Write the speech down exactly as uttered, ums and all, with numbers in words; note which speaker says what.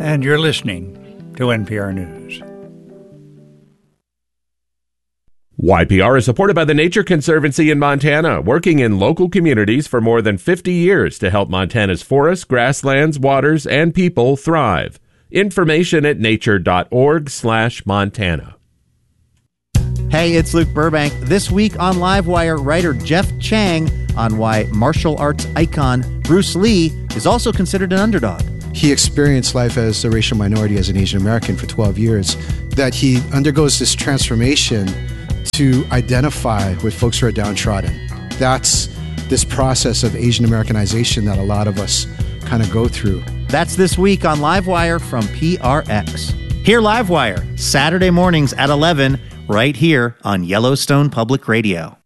Speaker 1: and you're listening to N P R News.
Speaker 2: Y P R is supported by the Nature Conservancy in Montana, working in local communities for more than fifty years to help Montana's forests, grasslands, waters, and people thrive. Information at nature.org slash Montana.
Speaker 3: Hey, it's Luke Burbank. This week on Livewire, writer Jeff Chang on why martial arts icon Bruce Lee is also considered an underdog.
Speaker 4: He experienced life as a racial minority, as an Asian American for twelve years, that he undergoes this transformation to identify with folks who are downtrodden. That's this process of Asian Americanization that a lot of us kind of go through.
Speaker 3: That's this week on Livewire from P R X. Hear Livewire Saturday mornings at eleven right here on Yellowstone Public Radio.